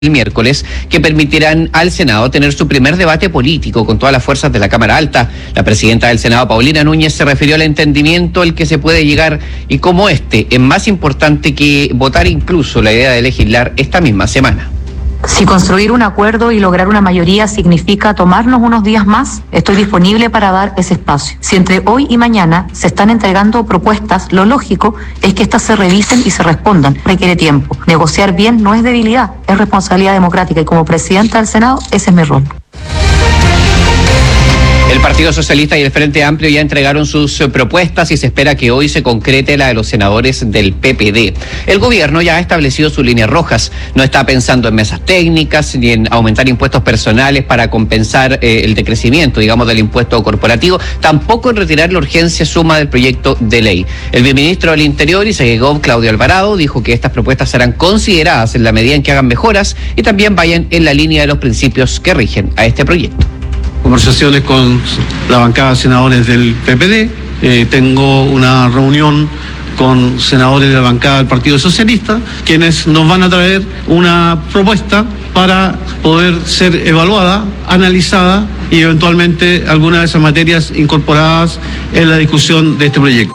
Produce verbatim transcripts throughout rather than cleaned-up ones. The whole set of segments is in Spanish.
el miércoles, que permitirán al Senado tener su primer debate político con todas las fuerzas de la Cámara Alta. La presidenta del Senado, Paulina Núñez, se refirió al entendimiento al que se puede llegar y cómo este es más importante que votar incluso la idea de legislar esta misma semana. Si construir un acuerdo y lograr una mayoría significa tomarnos unos días más, estoy disponible para dar ese espacio. Si entre hoy y mañana se están entregando propuestas, lo lógico es que éstas se revisen y se respondan. Requiere tiempo. Negociar bien no es debilidad, es responsabilidad democrática y como presidenta del Senado, ese es mi rol. El Partido Socialista y el Frente Amplio ya entregaron sus propuestas y se espera que hoy se concrete la de los senadores del P P D. El gobierno ya ha establecido sus líneas rojas. No está pensando en mesas técnicas ni en aumentar impuestos personales para compensar eh, el decrecimiento, digamos, del impuesto corporativo, tampoco en retirar la urgencia suma del proyecto de ley. El viceministro del Interior y Segov, Claudio Alvarado, dijo que estas propuestas serán consideradas en la medida en que hagan mejoras y también vayan en la línea de los principios que rigen a este proyecto. Conversaciones con la bancada de senadores del P P D, eh, tengo una reunión con senadores de la bancada del Partido Socialista, quienes nos van a traer una propuesta para poder ser evaluada, analizada y eventualmente algunas de esas materias incorporadas en la discusión de este proyecto.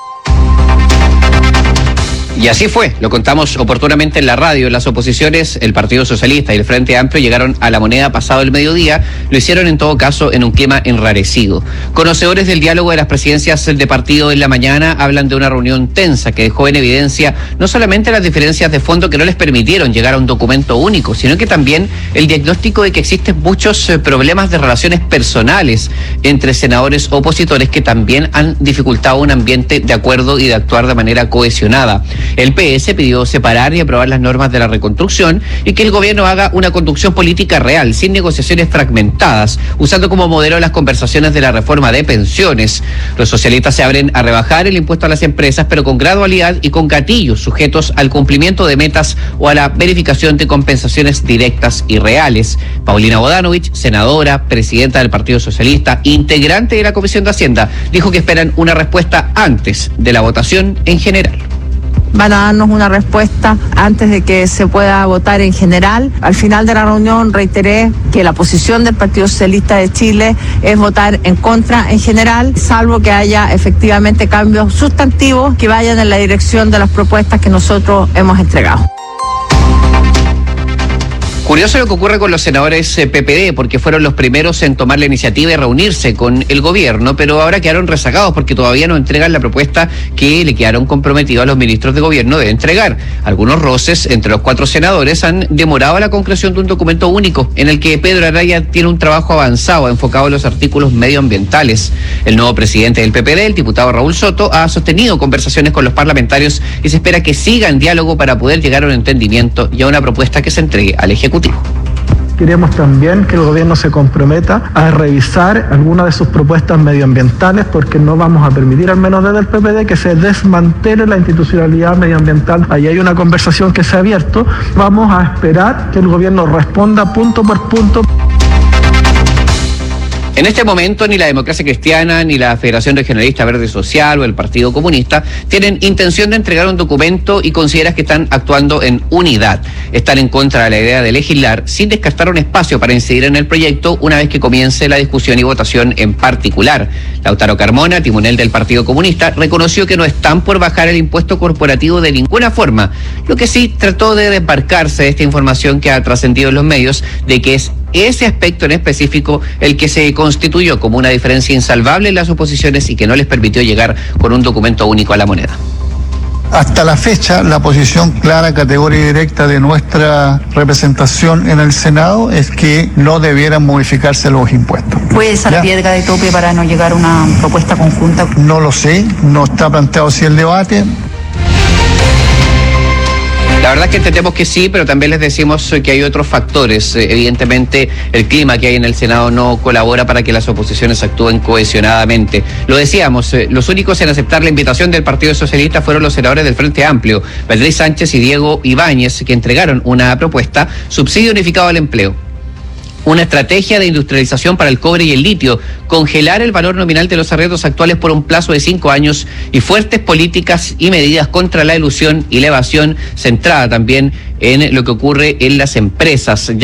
Y así fue, lo contamos oportunamente en la radio. Las oposiciones, el Partido Socialista y el Frente Amplio, llegaron a La Moneda pasado el mediodía. Lo hicieron en todo caso en un clima enrarecido. Conocedores del diálogo de las presidencias de partido en la mañana hablan de una reunión tensa que dejó en evidencia no solamente las diferencias de fondo que no les permitieron llegar a un documento único, sino que también el diagnóstico de que existen muchos problemas de relaciones personales entre senadores opositores que también han dificultado un ambiente de acuerdo y de actuar de manera cohesionada. El P S pidió separar y aprobar las normas de la reconstrucción y que el gobierno haga una conducción política real, sin negociaciones fragmentadas, usando como modelo las conversaciones de la reforma de pensiones. Los socialistas se abren a rebajar el impuesto a las empresas, pero con gradualidad y con gatillos sujetos al cumplimiento de metas o a la verificación de compensaciones directas y reales. Paulina Bodanovich, senadora, presidenta del Partido Socialista, integrante de la Comisión de Hacienda, dijo que esperan una respuesta antes de la votación en general. Van a darnos una respuesta antes de que se pueda votar en general. Al final de la reunión reiteré que la posición del Partido Socialista de Chile es votar en contra en general, salvo que haya efectivamente cambios sustantivos que vayan en la dirección de las propuestas que nosotros hemos entregado. Curioso lo que ocurre con los senadores P P D, porque fueron los primeros en tomar la iniciativa y reunirse con el gobierno, pero ahora quedaron rezagados porque todavía no entregan la propuesta que le quedaron comprometidos a los ministros de gobierno de entregar. Algunos roces entre los cuatro senadores han demorado la concreción de un documento único en el que Pedro Araya tiene un trabajo avanzado enfocado en los artículos medioambientales. El nuevo presidente del P P D, el diputado Raúl Soto, ha sostenido conversaciones con los parlamentarios y se espera que siga en diálogo para poder llegar a un entendimiento y a una propuesta que se entregue al Ejecutivo. Queremos también que el gobierno se comprometa a revisar algunas de sus propuestas medioambientales, porque no vamos a permitir, al menos desde el P P D, que se desmantele la institucionalidad medioambiental. Ahí hay una conversación que se ha abierto. Vamos a esperar que el gobierno responda punto por punto. En este momento, ni la Democracia Cristiana, ni la Federación Regionalista Verde Social o el Partido Comunista tienen intención de entregar un documento y consideras que están actuando en unidad. Están en contra de la idea de legislar sin descartar un espacio para incidir en el proyecto una vez que comience la discusión y votación en particular. Lautaro Carmona, timonel del Partido Comunista, reconoció que no están por bajar el impuesto corporativo de ninguna forma, lo que sí trató de desmarcarse de esta información que ha trascendido en los medios de que es ese aspecto en específico el que se constituyó como una diferencia insalvable en las oposiciones y que no les permitió llegar con un documento único a la moneda. Hasta la fecha, la posición clara, categórica y directa de nuestra representación en el Senado es que no debieran modificarse los impuestos. ¿Puede ser la piedra de tope para no llegar a una propuesta conjunta? No lo sé, no está planteado así el debate. La verdad es que entendemos que sí, pero también les decimos que hay otros factores. Evidentemente, el clima que hay en el Senado no colabora para que las oposiciones actúen cohesionadamente. Lo decíamos, los únicos en aceptar la invitación del Partido Socialista fueron los senadores del Frente Amplio, Beatriz Sánchez y Diego Ibáñez, que entregaron una propuesta: subsidio unificado al empleo. una estrategia de industrialización para el cobre y el litio, congelar el valor nominal de los arrendos actuales por un plazo de cinco años y fuertes políticas y medidas contra la elusión y la evasión, centrada también en lo que ocurre en las empresas.